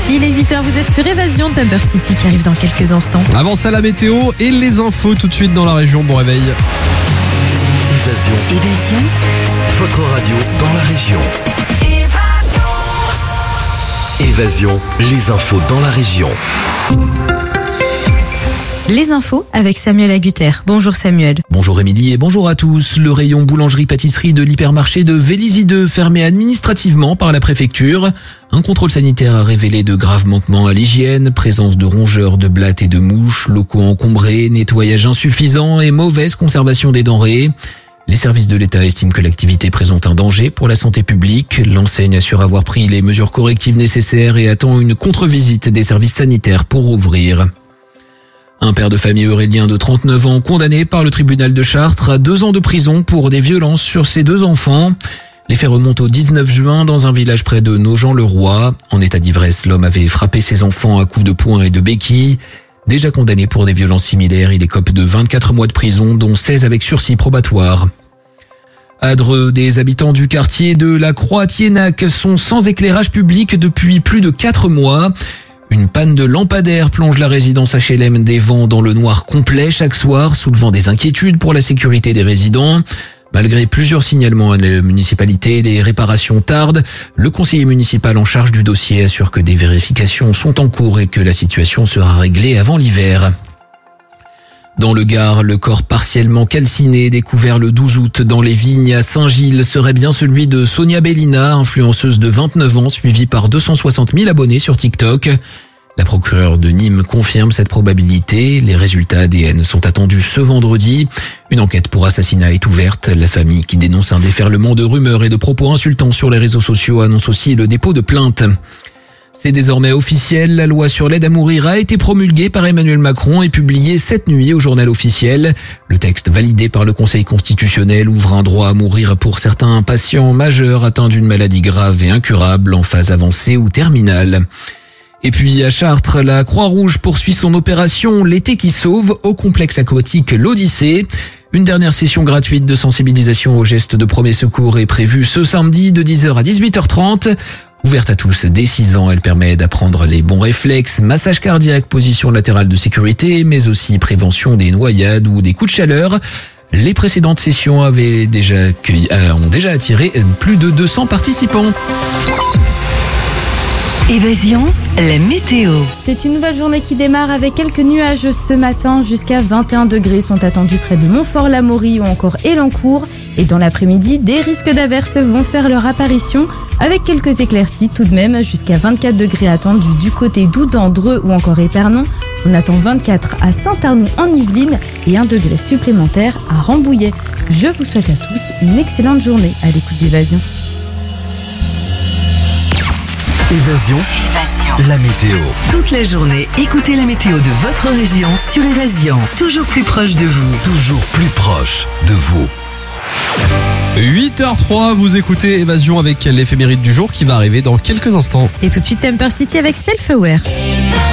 Il est 8h, vous êtes sur Évasion, Temper City qui arrive dans quelques instants. Avant ça, la météo et les infos tout de suite dans la région. Bon réveil. Évasion. Votre radio dans la région. Évasion, les infos dans la région. Les infos avec Samuel Agutter. Bonjour Samuel. Bonjour Émilie et bonjour à tous. Le rayon boulangerie-pâtisserie de l'hypermarché de Vélizy 2 fermé administrativement par la préfecture. Un contrôle sanitaire a révélé de graves manquements à l'hygiène, présence de rongeurs, de blattes et de mouches, locaux encombrés, nettoyage insuffisant et mauvaise conservation des denrées. Les services de l'État estiment que l'activité présente un danger pour la santé publique. L'enseigne assure avoir pris les mesures correctives nécessaires et attend une contre-visite des services sanitaires pour ouvrir. Un père de famille aurélien de 39 ans condamné par le tribunal de Chartres à 2 ans de prison pour des violences sur ses 2 enfants. Les faits remontent au 19 juin dans un village près de Nogent-le-Roi. En état d'ivresse, l'homme avait frappé ses enfants à coups de poing et de béquilles. Déjà condamné pour des violences similaires, il écope de 24 mois de prison, dont 16 avec sursis probatoire. À Dreux, des habitants du quartier de la Croix-Thiénac sont sans éclairage public depuis plus de 4 mois. Une panne de lampadaire plonge la résidence HLM des Vents dans le noir complet chaque soir, soulevant des inquiétudes pour la sécurité des résidents. Malgré plusieurs signalements à la municipalité, les réparations tardent. Le conseiller municipal en charge du dossier assure que des vérifications sont en cours et que la situation sera réglée avant l'hiver. Dans le Gard, le corps partiellement calciné découvert le 12 août dans les vignes à Saint-Gilles serait bien celui de Sonia Bellina, influenceuse de 29 ans suivie par 260 000 abonnés sur TikTok. La procureure de Nîmes confirme cette probabilité. Les résultats ADN sont attendus ce vendredi. Une enquête pour assassinat est ouverte. La famille qui dénonce un déferlement de rumeurs et de propos insultants sur les réseaux sociaux annonce aussi le dépôt de plainte. C'est désormais officiel, la loi sur l'aide à mourir a été promulguée par Emmanuel Macron et publiée cette nuit au journal officiel. Le texte validé par le Conseil constitutionnel ouvre un droit à mourir pour certains patients majeurs atteints d'une maladie grave et incurable en phase avancée ou terminale. Et puis à Chartres, la Croix-Rouge poursuit son opération L'été qui sauve au complexe aquatique l'Odyssée. Une dernière session gratuite de sensibilisation aux gestes de premier secours est prévue ce samedi de 10h à 18h30. Ouverte à tous dès 6 ans, elle permet d'apprendre les bons réflexes, massage cardiaque, position latérale de sécurité, mais aussi prévention des noyades ou des coups de chaleur. Les précédentes sessions ont déjà attiré plus de 200 participants. Évasion, la météo. C'est une nouvelle journée qui démarre avec quelques nuages ce matin. Jusqu'à 21 degrés sont attendus près de Montfort-l'Amaury ou encore Elancourt. Et dans l'après-midi, des risques d'averses vont faire leur apparition avec quelques éclaircies tout de même. Jusqu'à 24 degrés attendus du côté d'Oudan, Dreux ou encore Épernon. On attend 24 à Saint-Arnoux en Yvelines et 1 degré supplémentaire à Rambouillet. Je vous souhaite à tous une excellente journée à l'écoute d'Évasion. Évasion, la météo. Toute la journée, écoutez la météo de votre région sur Évasion. Toujours plus proche de vous. Toujours plus proche de vous. 8h03, vous écoutez Évasion avec l'éphéméride du jour qui va arriver dans quelques instants. Et tout de suite Temper City avec Self Aware.